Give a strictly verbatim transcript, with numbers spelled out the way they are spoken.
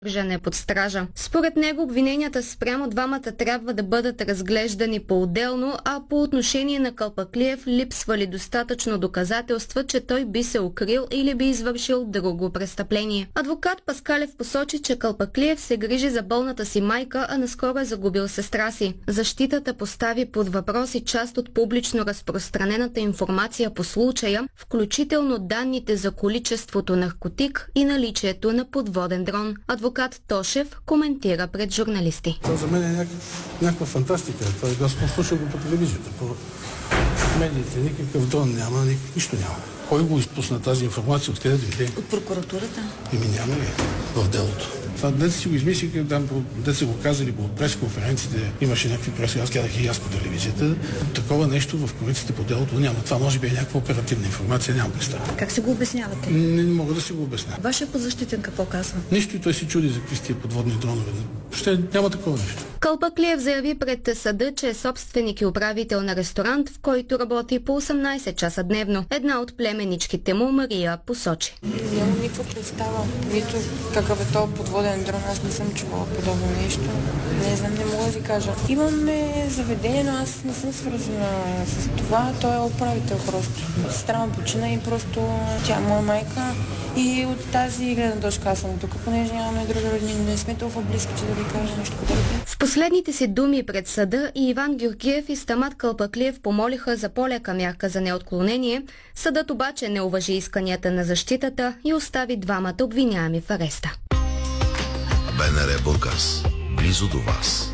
Държане под стража. Според него обвиненията спрямо двамата трябва да бъдат разглеждани по-отделно, а по отношение на Калпаклиев липсвали достатъчно доказателства, че той би се укрил или би извършил друго престъпление. Адвокат Паскалев посочи, че Калпаклиев се грижи за болната си майка, а наскоро е загубил сестра си. Защитата постави под въпрос и част от публично разпространената информация по случая, включително данните за количеството наркотик и наличието на подводен дрон. Адвокат Тошев коментира пред журналисти. Това за мен е някаква, някаква фантастика. Това е, аз слушам го по телевизията, по медиите. Никакъв дрон няма, ник, нищо няма. Кой го изпусна тази информация? Откъде дойде? От прокуратурата? Ими няма ли в делото? Това дете си го измислиха, там, дете си го казали по пресконференциите, имаше някакви преси, аз казах и аз по телевизията. Такова нещо в кориците по делото няма. Това може би е някаква оперативна информация, няма представа. Как се го обяснявате? Не, не мога да си го обясня. Вашия подзащитен какво казва? Нищо и той си чуди за какви сте подводни дронове. Ще няма такова нещо. Калпаклиев заяви пред съда, че е собственик и управител на ресторант, в който работи по осемнайсет часа дневно. Една от племеничките му, Мария, посочи. Нямам никаква представа. Нито какъв е този подводен дрон, аз не съм чувала подобно нещо. Не знам, не мога да ви кажа. Имаме заведение, но аз не съм свързана с това. Той е управител просто. Сестра му почина и просто тя е моя майка. И от тази гледна точка аз съм тук, понеже нямаме други роднини. Не сме толкова близки, че да ви кажа нещо подобно. В последните си думи пред съда и Иван Георгиев и Стамат Калпаклиев помолиха за по-лека мярка за неотклонение. Съдът обаче не уважи исканията на защитата и остави двамата обвиняеми в ареста. БНР Бургас. Близо до вас.